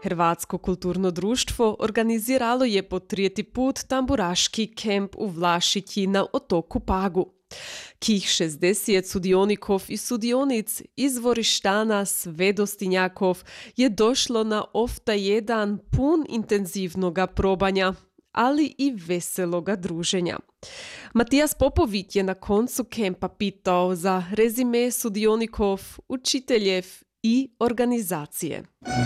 Hrvatsko kulturno društvo organiziralo je po 3. put tamburaški kemp u Vlašiki na otoku Pagu. Kih 60 sudionikov i sudionic iz Vorištana sve do Stinjakov je došlo na ofta jedan pun intenzivnoga probanja, ali i veseloga druženja. Matijas Popović je na koncu kempa pitao za rezime sudionikov, učiteljev i organizacije.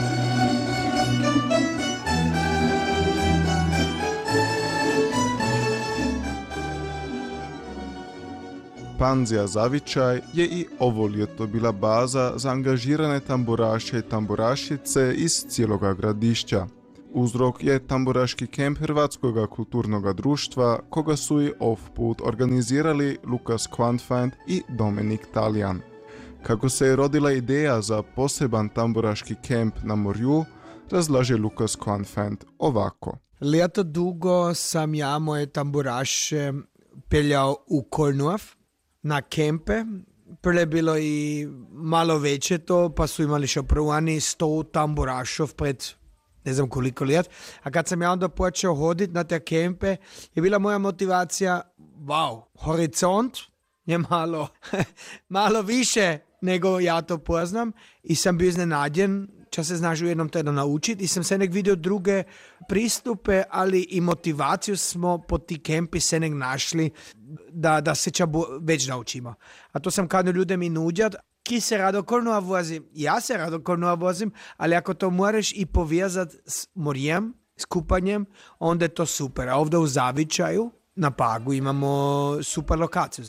Panzija Zavičaj je i ovo ljeto bila baza za angažirane tamburaše i tamburašice iz cijeloga gradišća. Uzrok je tamburaški kemp Hrvatskog kulturnog društva, koga su i put organizirali Lukas Kvantfeind i Dominik Talijan. Kako se je rodila ideja za poseban tamburaški kemp na Morju, razlaže Lukas Kvantfeind ovako. Ljeto dugo sam ja moje tamburaše peljao u Kolnuav na kempe. Prije bilo i malo veće to, pa su imali šoprovani 100 tamburašov pred ne znam koliko let. A kad sam ja onda počeo hoditi na te kempe, je bila moja motivacija, wow, horizont je malo više nego ja to poznam i sam bio iznenađen, če se znaš u jednom tjednu naučiti i sam se nek vidio druge pristupe, ali i motivaciju smo po ti kempi se nek našli da se već naučimo. A to sam kad ljudem i nuđat, ki se rado Kolnua vozim, ja se rado Kolnua vozim, ali ako to moraš i povezati s morjem, s kupanjem, onda je to super. A ovdje u Zavičaju, na Pagu, imamo super lokaciju.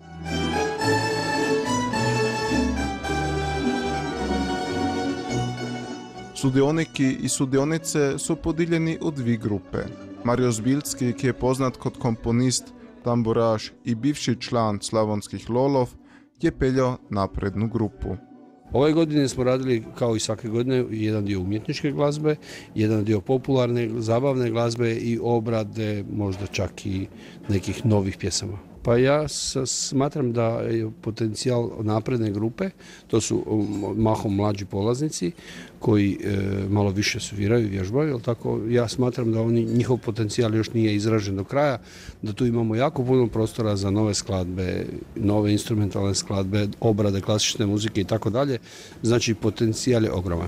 Sudioniki i sudionice su podijeljeni u dvi grupe. Mario Zbilski, ki je poznat kot komponist, tamburaš i bivši član Slavonskih Lolov, je peljao naprednu grupu. Ove godine smo radili, kao i svake godine, jedan dio umjetničke glazbe, jedan dio popularne, zabavne glazbe i obrade, možda čak i nekih novih pjesama. Pa ja smatram da je potencijal napredne grupe, to su mahom mlađi polaznici koji malo više sviraju i vježbaju, tako ja smatram da njihov potencijal još nije izražen do kraja, da tu imamo jako puno prostora za nove skladbe, nove instrumentalne skladbe, obrade klasične muzike i tako dalje, znači potencijal je ogroman.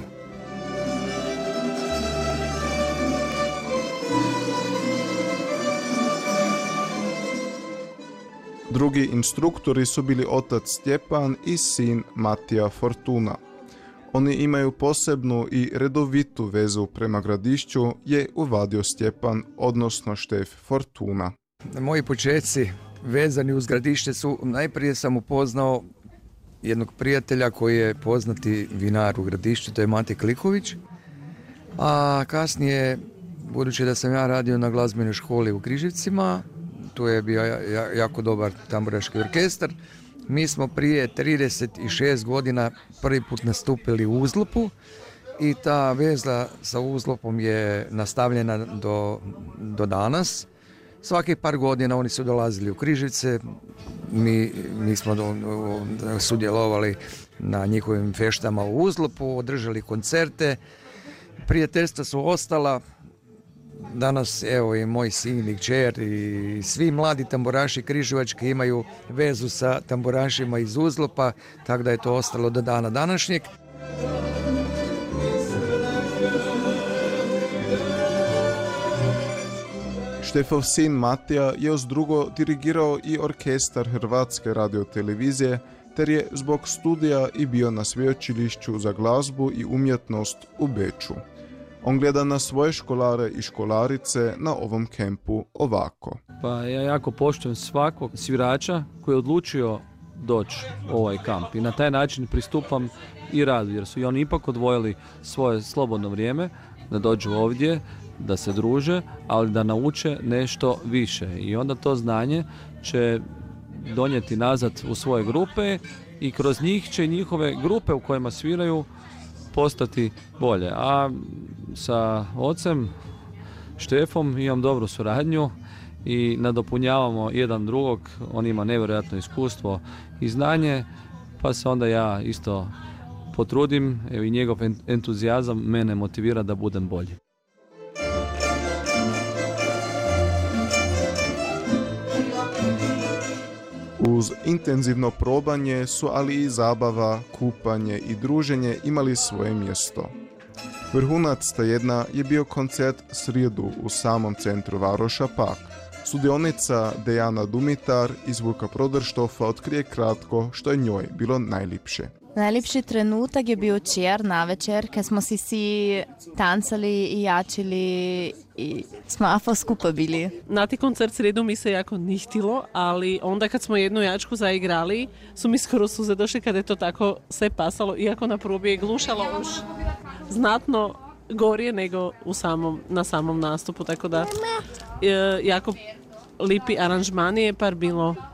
Drugi instruktori su bili otac Stjepan i sin Matija Fortuna. Oni imaju posebnu i redovitu vezu prema gradišću, je uvadio Stjepan, odnosno Štef Fortuna. Moji početci vezani uz gradište su, najprije sam upoznao jednog prijatelja koji je poznati vinar u gradišću, to je Mate Kliković, a kasnije, budući da sam ja radio na glazbenoj školi u Križevcima, tu je bio jako dobar tamburaški orkestar. Mi smo prije 36 godina prvi put nastupili u Uzlopu i ta veza sa Uzlopom je nastavljena do danas. Svaki par godina oni su dolazili u Križevce, mi smo sudjelovali na njihovim feštama u Uzlopu, održali koncerte, prijateljstva su ostala. Danas evo i moj sin i kćer i svi mladi tamburaši križevački imaju vezu sa tamburašima iz Uzlopa, tako da je to ostalo do dana današnjeg. Štefov sin Matija je uz drugo dirigirao i orkestar Hrvatske radiotelevizije, ter je zbog studija i bio na sveučilišću za glazbu i umjetnost u Beču. On gleda na svoje školare i školarice na ovom kempu ovako. Pa ja jako poštujem svakog svirača koji je odlučio doći u ovaj kamp i na taj način pristupam i radu, jer su i oni ipak odvojili svoje slobodno vrijeme da dođu ovdje, da se druže, ali da nauče nešto više i onda to znanje će donijeti nazad u svoje grupe i kroz njih će njihove grupe u kojima sviraju postati bolje. A sa ocem Štefom imam dobru suradnju i nadopunjavamo jedan drugog, on ima nevjerojatno iskustvo i znanje, pa se onda ja isto potrudim, evo i njegov entuzijazam mene motivira da budem bolji. Uz intenzivno probanje su ali i zabava, kupanje i druženje imali svoje mjesto. Vrhunac tjedna je bio koncert srijedu u samom centru Varoša Pag. Sudionica Dejana Dumitar iz Vuka Prodrštofa otkrije kratko što je njoj bilo najljepše. Najljepši trenutak je bil včeraj na večer, ker smo si tancali i jačili i smo afo skupa bili. Na ti koncert sredu mi se jako nihtilo, ali onda kad smo jednu jačku zaigrali, su mi skoro suze došli kada je to tako sve pasalo, iako na probi je glušalo už znatno gorije nego na samom nastupu, tako da jako lipi aranžmani je par bilo